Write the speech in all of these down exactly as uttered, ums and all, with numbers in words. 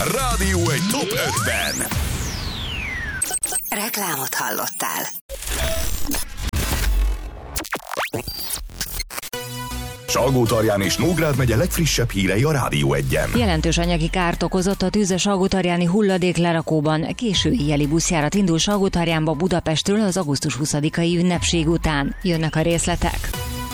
Rádió egy top ötven. Reklámot hallottál. Salgótarján és Nógrád megye legfrissebb hírei a Rádió egyen. Jelentős anyagi kárt okozott a tűz a salgótarjáni hulladéklerakóban. Késő éjjeli buszjárat indul Salgótarjánba Budapestről az augusztus huszadikai ünnepség után. Jönnek a részletek.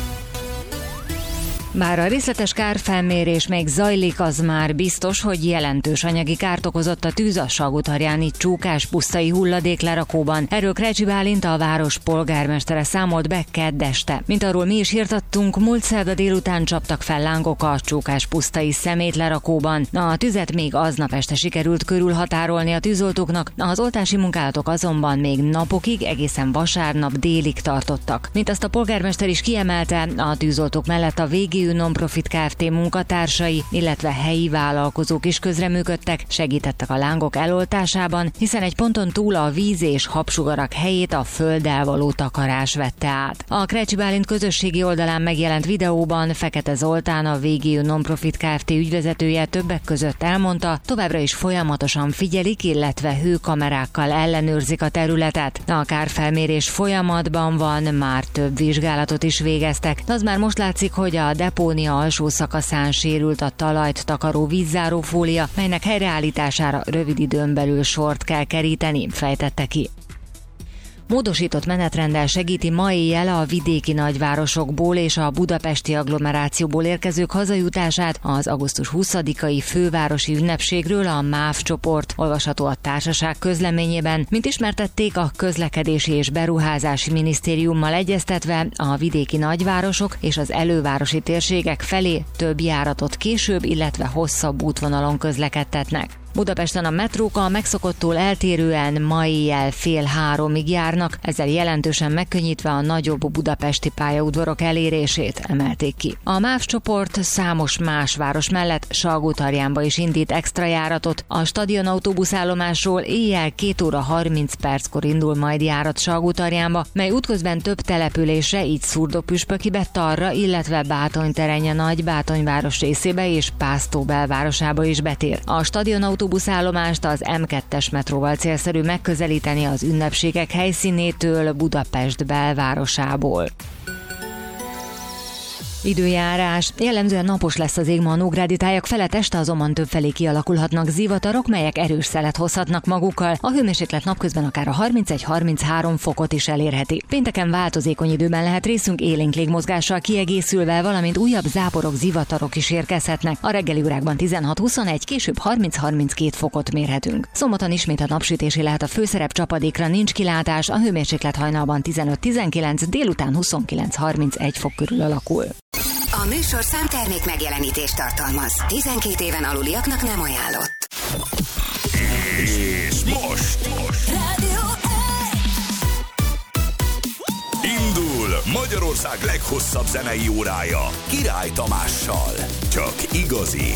Bár a részletes kárfelmérés még zajlik, az már biztos, hogy jelentős anyagi kárt okozott a tűz a salgótarjáni Csókás-pusztai hulladéklerakóban. Erről Krecsi Bálint, a város polgármestere számolt be kedd este. Mint arról mi is hirtattunk, múlt szerda délután csaptak fel lángok a Csókás-pusztai szemétlerakóban. A tüzet még aznap este sikerült körülhatárolni a tűzoltóknak, az oltási munkálatok azonban még napokig, egészen vasárnap délig tartottak. Mint azt a polgármester is kiemelte, a tűzoltók mellett a végé Non-Profit Kft. Munkatársai, illetve helyi vállalkozók is közreműködtek, segítettek a lángok eloltásában, hiszen egy ponton túl a víz és habsugarak helyét a földdel való takarás vette át. A Krecsi Bálint közösségi oldalán megjelent videóban Fekete Zoltán, a végé Non-Profit Kft. Ügyvezetője többek között elmondta, továbbra is folyamatosan figyelik, illetve hőkamerákkal ellenőrzik a területet. A kárfelmérés folyamatban van, már több vizsgálatot is végeztek, de az már most látszik, hogy a depónia alsó szakaszán sérült a talajt takaró vízzárófólia, melynek helyreállítására rövid időn belül sort kell keríteni, fejtette ki. Módosított menetrenddel segíti ma éjjel a vidéki nagyvárosokból és a budapesti agglomerációból érkezők hazajutását az augusztus huszadikai fővárosi ünnepségről a MÁV csoport, olvasható a társaság közleményében. Mint ismertették, a Közlekedési és Beruházási Minisztériummal egyeztetve a vidéki nagyvárosok és az elővárosi térségek felé több járatot később, illetve hosszabb útvonalon közlekedtetnek. Budapesten a metrók a megszokottól eltérően ma éjjel fél háromig járnak, ezzel jelentősen megkönnyítve a nagyobb budapesti pályaudvarok elérését, emelték ki. A MÁV csoport számos más város mellett Salgótarjánba is indít extra járatot. A stadion autóbuszállomásról éjjel két óra harminc perckor indul majd járat Salgótarjánba, mely útközben több településre, így Szurdópüspökibe, Tarra, illetve Bátonyterenye Nagy Bátonyváros részébe és Pásztó belvárosába is betér. A stadion autóbuszállomást az em kettes metróval célszerű megközelíteni az ünnepségek helyszínétől, Budapest belvárosából. Időjárás. Jellemzően napos lesz az ég ma a nógrádi tájak felett, este azonban többfelé kialakulhatnak zivatarok, melyek erős szelet hozhatnak magukkal. A hőmérséklet napközben akár a harmincegy-harminchárom fokot is elérheti. Pénteken változékony időben lehet részünk, élénk légmozgással kiegészülve, valamint újabb záporok, zivatarok is érkezhetnek. A reggeli órákban tizenhat-huszonegy, később harminc-harminckét fokot mérhetünk. Szombaton ismét a napsütési lehet a főszerep, csapadékra nincs kilátás, a hőmérséklet hajnalban tizenöt-tizenkilenc, délután huszonkilenc-harmincegy fok körül alakul. A műsor számtermék megjelenítést tartalmaz. tizenkét éven aluliaknak nem ajánlott. És most, most. Rádió indul Magyarország leghosszabb zenei órája Király Tamással. Csak igazi